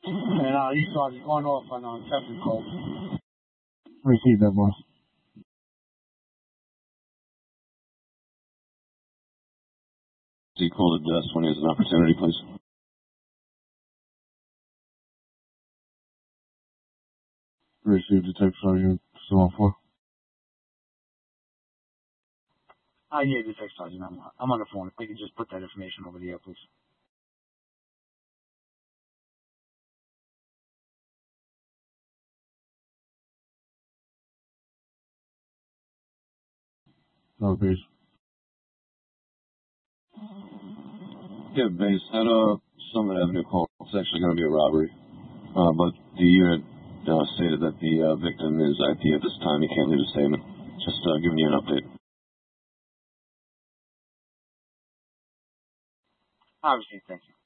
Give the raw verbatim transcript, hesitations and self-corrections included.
And uh, he started going off on uh, temporary code. Repeat that, boss. He called at desk when he has an opportunity, please. Received Detective Sergeant two one four. Ah, yeah, Detective Sergeant. I'm, I'm on the phone. If we could just put that information over the air, please. No, please. Yeah, base at uh, Summit Avenue call. It's actually going to be a robbery. Uh, but the unit uh, stated that the uh, victim is I P at this time. He can't leave a statement. Just uh, giving you an update. Obviously, thank you.